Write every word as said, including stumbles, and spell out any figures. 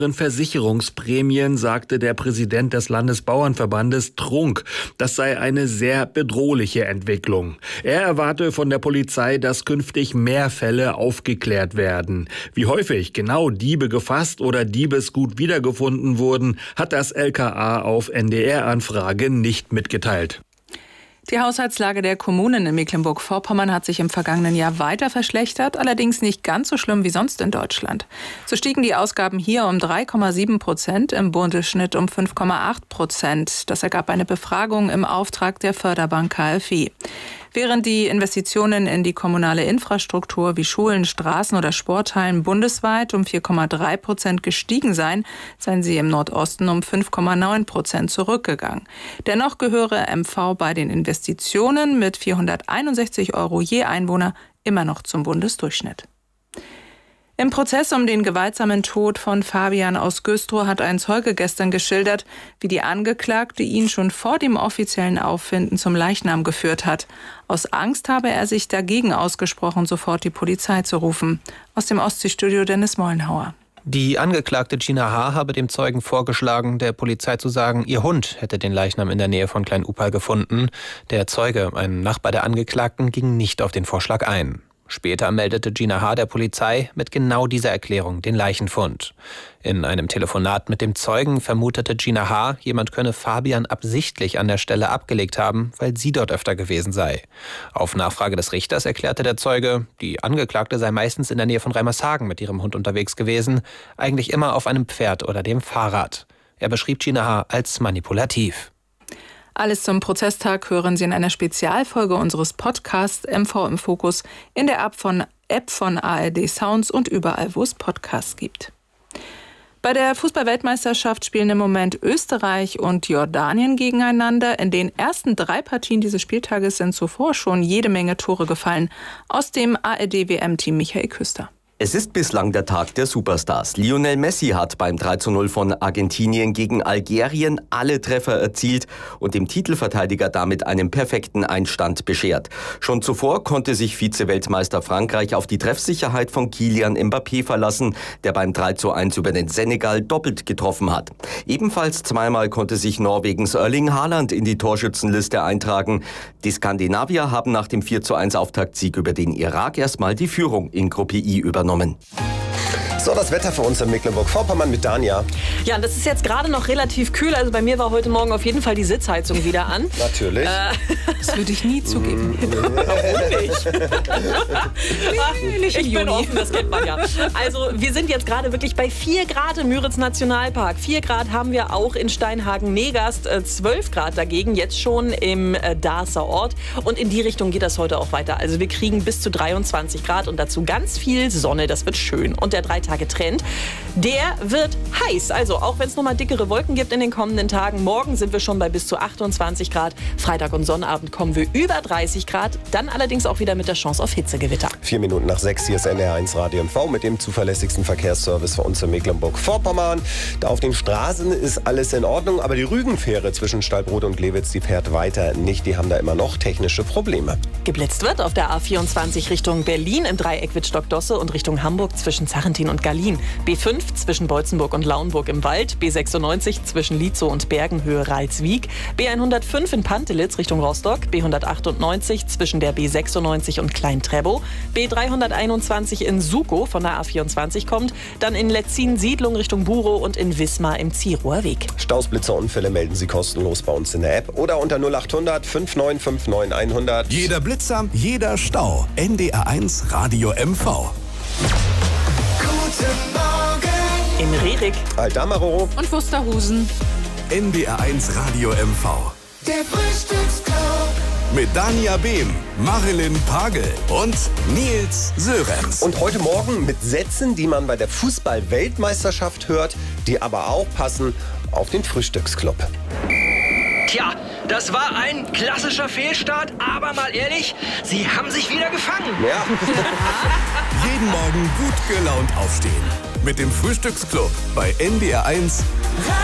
Versicherungsprämien, sagte der Präsident des Landesbauernverbandes Trunk. Das sei eine sehr bedrohliche Entwicklung. Er erwarte von der Polizei, dass künftig mehr Fälle aufgeklärt werden. Wie häufig genau Diebe gefasst oder Diebesgut wiedergefunden wurden, hat das L K A auf N D R-Anfrage nicht mitgeteilt. Die Haushaltslage der Kommunen in Mecklenburg-Vorpommern hat sich im vergangenen Jahr weiter verschlechtert, allerdings nicht ganz so schlimm wie sonst in Deutschland. So stiegen die Ausgaben hier um drei Komma sieben Prozent, im Bundesschnitt um fünf Komma acht Prozent. Das ergab eine Befragung im Auftrag der Förderbank K f W. Während die Investitionen in die kommunale Infrastruktur wie Schulen, Straßen oder Sporthallen bundesweit um vier Komma drei Prozent gestiegen seien, seien sie im Nordosten um fünf Komma neun Prozent zurückgegangen. Dennoch gehöre M V bei den Investitionen mit vierhunderteinundsechzig Euro je Einwohner immer noch zum Bundesdurchschnitt. Im Prozess um den gewaltsamen Tod von Fabian aus Güstrow hat ein Zeuge gestern geschildert, wie die Angeklagte ihn schon vor dem offiziellen Auffinden zum Leichnam geführt hat. Aus Angst habe er sich dagegen ausgesprochen, sofort die Polizei zu rufen. Aus dem Ostseestudio Dennis Mollenhauer. Die Angeklagte Gina H. habe dem Zeugen vorgeschlagen, der Polizei zu sagen, ihr Hund hätte den Leichnam in der Nähe von Klein-Upal gefunden. Der Zeuge, ein Nachbar der Angeklagten, ging nicht auf den Vorschlag ein. Später meldete Gina H. der Polizei mit genau dieser Erklärung den Leichenfund. In einem Telefonat mit dem Zeugen vermutete Gina H., jemand könne Fabian absichtlich an der Stelle abgelegt haben, weil sie dort öfter gewesen sei. Auf Nachfrage des Richters erklärte der Zeuge, die Angeklagte sei meistens in der Nähe von Reimershagen mit ihrem Hund unterwegs gewesen, eigentlich immer auf einem Pferd oder dem Fahrrad. Er beschrieb Gina H. als manipulativ. Alles zum Prozesstag hören Sie in einer Spezialfolge unseres Podcasts M V im Fokus in der App von, App von A R D Sounds und überall, wo es Podcasts gibt. Bei der Fußball-Weltmeisterschaft spielen im Moment Österreich und Jordanien gegeneinander. In den ersten drei Partien dieses Spieltages sind zuvor schon jede Menge Tore gefallen. Aus dem A R D W M-Team Michael Küster. Es ist bislang der Tag der Superstars. Lionel Messi hat beim drei zu null von Argentinien gegen Algerien alle Treffer erzielt und dem Titelverteidiger damit einen perfekten Einstand beschert. Schon zuvor konnte sich Vize-Weltmeister Frankreich auf die Treffsicherheit von Kylian Mbappé verlassen, der beim drei zu eins über den Senegal doppelt getroffen hat. Ebenfalls zweimal konnte sich Norwegens Erling Haaland in die Torschützenliste eintragen. Die Skandinavier haben nach dem vier zu eins Auftaktsieg über den Irak erstmal die Führung in Gruppe I übernommen. So, das Wetter für uns in Mecklenburg-Vorpommern mit Dania. Ja, das ist jetzt gerade noch relativ kühl. Also bei mir war heute Morgen auf jeden Fall die Sitzheizung wieder an. Natürlich. Äh, Das würde ich nie zugeben. Warum nicht? Ich bin offen, das kennt man ja. Also wir sind jetzt gerade wirklich bei vier Grad im Müritz Nationalpark. vier Grad haben wir auch in Steinhagen-Negast, zwölf Grad dagegen jetzt schon im Darßer Ort. Und in die Richtung geht das heute auch weiter. Also wir kriegen bis zu dreiundzwanzig Grad und dazu ganz viel Sonne. Das wird schön. Und der drei Tage Trend, der wird heiß. Also auch wenn es nochmal dickere Wolken gibt in den kommenden Tagen. Morgen sind wir schon bei bis zu achtundzwanzig Grad. Freitag und Sonnabend kommen wir über dreißig Grad. Dann allerdings auch wieder mit der Chance auf Hitzegewitter. Vier Minuten nach sechs, hier ist N D R eins Radio M V mit dem zuverlässigsten Verkehrsservice für uns in Mecklenburg-Vorpommern. Da auf den Straßen ist alles in Ordnung, aber die Rügenfähre zwischen Stallbrot und Glewitz, die fährt weiter nicht. Die haben da immer noch technische Probleme. Geblitzt wird auf der A vierundzwanzig Richtung Berlin im Dreieck Wittstock-Dosse und Richtung Hamburg zwischen Zachentin und Gallien. B fünf zwischen Beutzenburg und Lauenburg im Wald. B sechsundneunzig zwischen Lietzow und Bergenhöhe Ralswiek. B hundertfünf in Pantelitz Richtung Rostock. B hundertachtundneunzig zwischen der B sechsundneunzig und Klein-Trebow. B dreihunderteinundzwanzig in Sukow von der A vierundzwanzig kommt. Dann in Letzin-Siedlung Richtung Burow und in Wismar im Zierower Weg. Staus, Blitzer, Unfälle melden Sie kostenlos bei uns in der App oder unter null achthundert fünf neun fünf neun hundert. Jeder Blitzer, jeder Stau. N D R eins Radio M V. Guten Morgen In Rerik. Altamaro Und Wusterhusen. N D R eins Radio M V. Der Frühstücksclub. Mit Dania Behm, Marilyn Pagel und Nils Sörenz. Und heute Morgen mit Sätzen, die man bei der Fußball-Weltmeisterschaft hört, die aber auch passen auf den Frühstücksclub. Tja, das war ein klassischer Fehlstart, aber mal ehrlich, sie haben sich wieder gefangen. Ja. Jeden Morgen gut gelaunt aufstehen. Mit dem Frühstücksclub bei N D R eins